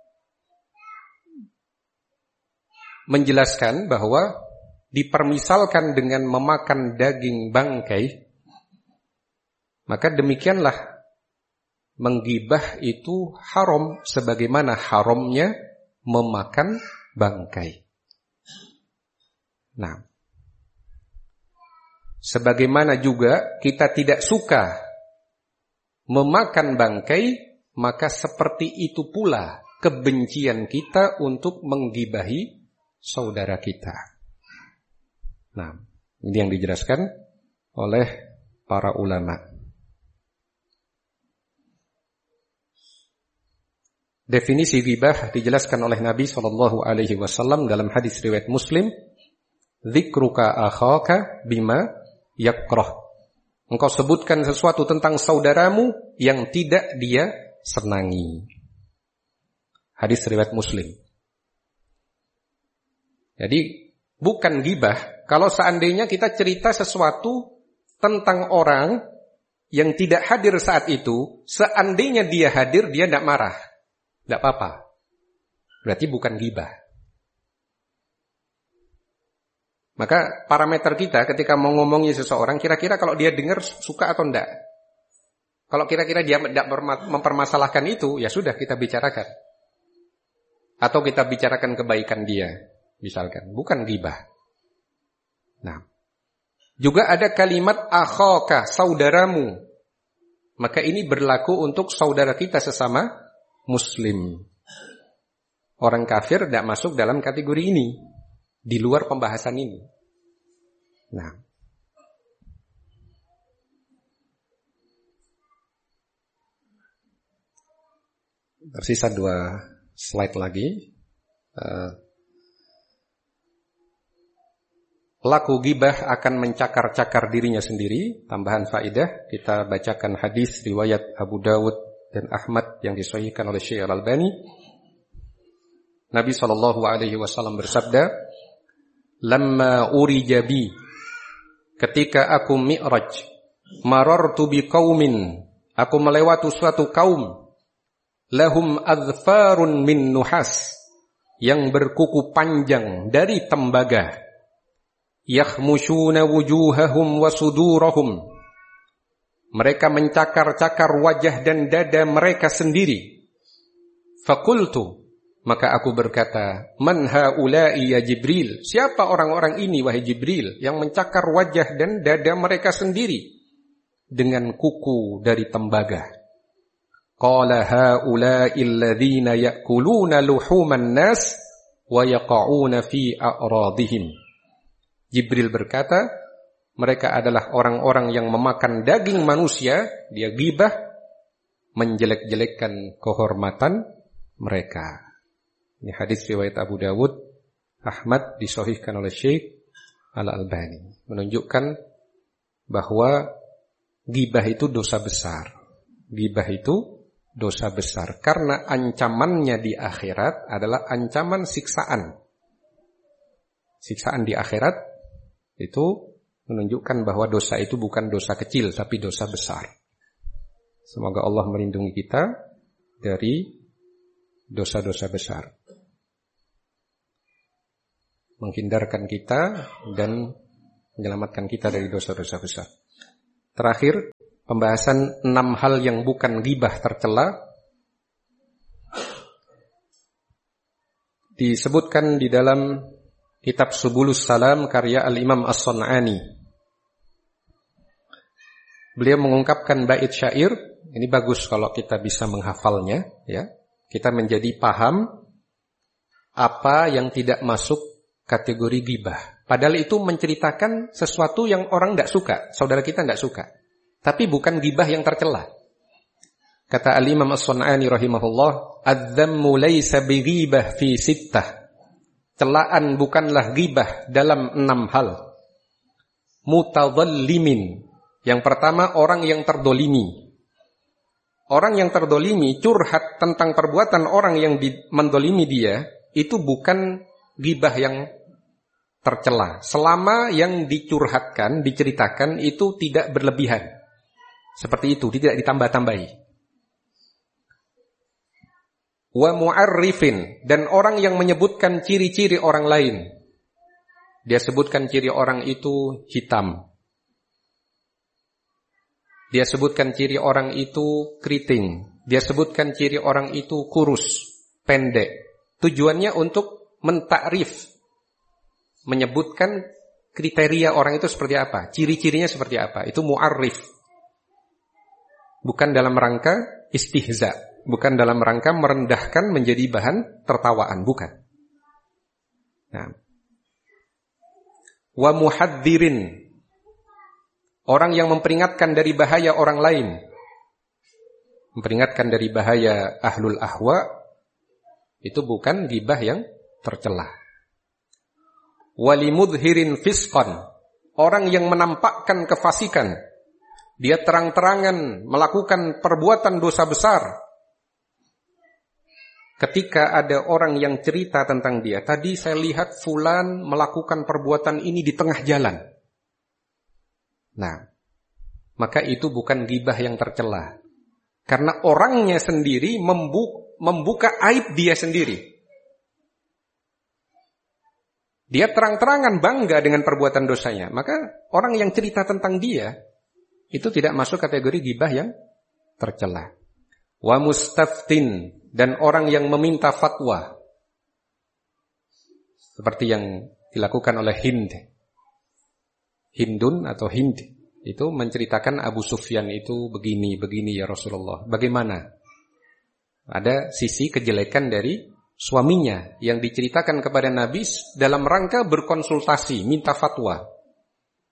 menjelaskan bahwa dipermisalkan dengan memakan daging bangkai, maka demikianlah menggibah itu haram sebagaimana haramnya memakan bangkai. Nah, sebagaimana juga kita tidak suka memakan bangkai, maka seperti itu pula kebencian kita untuk menggibahi saudara kita. Nah, ini yang dijelaskan oleh para ulama. Definisi ghibah dijelaskan oleh Nabi SAW dalam hadis riwayat Muslim, "Dzikruka akhaka bima yakrah." Engkau sebutkan sesuatu tentang saudaramu yang tidak dia senangi. Hadis riwayat Muslim. Jadi bukan ghibah kalau seandainya kita cerita sesuatu tentang orang yang tidak hadir saat itu, seandainya dia hadir dia tidak marah, tidak apa-apa. Berarti bukan ghibah. Maka parameter kita ketika mau ngomongin seseorang, kira-kira kalau dia dengar suka atau enggak. Kalau kira-kira dia tidak mempermasalahkan itu, ya sudah kita bicarakan. Atau kita bicarakan kebaikan dia. Misalkan, bukan ghibah. Nah, juga ada kalimat akhaka, saudaramu. Maka ini berlaku untuk saudara kita sesama muslim. Orang kafir tidak masuk dalam kategori ini, di luar pembahasan ini. Nah, tersisa 2 slide lagi. Pelaku ghibah akan mencakar-cakar dirinya sendiri. Tambahan faedah, kita bacakan hadis riwayat Abu Dawud dan Ahmad yang disahihkan oleh Syekh Al-Albani. Nabi SAW bersabda, "Lamma urija bi," ketika aku mi'raj, "marartu bi qaumin," aku melewati suatu kaum, "lahum adfarun min nuhas," yang berkuku panjang dari tembaga, "yakhmushuna wujuhahum wa sudurahum," mereka mencakar-cakar wajah dan dada mereka sendiri. Fakultu, maka aku berkata, "Man haula'i ya Jibril?" Siapa orang-orang ini wahai Jibril yang mencakar wajah dan dada mereka sendiri dengan kuku dari tembaga? Qala haula'i alladhina ya'kuluna luhuman nas wa yaqa'una fi a'radihim. Jibril berkata, mereka adalah orang-orang yang memakan daging manusia, dia ghibah, menjelek-jelekkan kehormatan mereka. Ini hadis riwayat Abu Dawud, Ahmad, disahihkan oleh Syekh Al-Albani. Menunjukkan bahwa ghibah itu dosa besar. Ghibah itu dosa besar. Karena ancamannya di akhirat adalah ancaman siksaan. Siksaan di akhirat itu menunjukkan bahwa dosa itu bukan dosa kecil, tapi dosa besar. Semoga Allah melindungi kita dari dosa-dosa besar, menghindarkan kita dan menyelamatkan kita dari dosa-dosa besar. Terakhir, pembahasan 6 hal yang bukan ghibah tercela disebutkan di dalam kitab Subulus Salam karya Al-Imam As-San'ani. Beliau mengungkapkan bait syair, ini bagus kalau kita bisa menghafalnya, ya. Kita menjadi paham apa yang tidak masuk kategori ghibah. Padahal itu menceritakan sesuatu yang orang tidak suka, saudara kita tidak suka. Tapi bukan ghibah yang tercela. Kata Al-Imam As-San'ani rahimahullah, "Adz-dzammu laysa bighibah fi sittah." Celaan bukanlah ghibah dalam 6 hal. Mutadhallimin. Yang pertama, orang yang terdolimi. Orang yang terdolimi curhat tentang perbuatan orang yang mendolimi dia, itu bukan ghibah yang tercela. Selama yang dicurhatkan, diceritakan itu tidak berlebihan. Seperti itu, tidak ditambah-tambahi. Wa mu'arrifin, dan orang yang menyebutkan ciri-ciri orang lain. Dia sebutkan ciri orang itu hitam. Dia sebutkan ciri orang itu keriting. Dia sebutkan ciri orang itu kurus, pendek. Tujuannya untuk mentakrif, menyebutkan kriteria orang itu seperti apa, ciri-cirinya seperti apa. Itu mu'arrif. Bukan dalam rangka istihza, bukan dalam rangka merendahkan menjadi bahan tertawaan, bukan. Nah. Wa muhadzirin, orang yang memperingatkan dari bahaya orang lain, memperingatkan dari bahaya ahlul ahwa, itu bukan ghibah yang tercela. Walimudhirin fisqan, orang yang menampakkan kefasikan, dia terang-terangan melakukan perbuatan dosa besar. Ketika ada orang yang cerita tentang dia, tadi saya lihat fulan melakukan perbuatan ini di tengah jalan. Nah, maka itu bukan ghibah yang tercela. Karena orangnya sendiri membuka aib dia sendiri. Dia terang-terangan bangga dengan perbuatan dosanya. Maka orang yang cerita tentang dia, itu tidak masuk kategori ghibah yang tercela. Wa mustaftin, dan orang yang meminta fatwa. Seperti yang dilakukan oleh Hindun atau Hind, itu menceritakan Abu Sufyan itu begini ya Rasulullah. Bagaimana? Ada sisi kejelekan dari suaminya yang diceritakan kepada Nabi dalam rangka berkonsultasi, minta fatwa.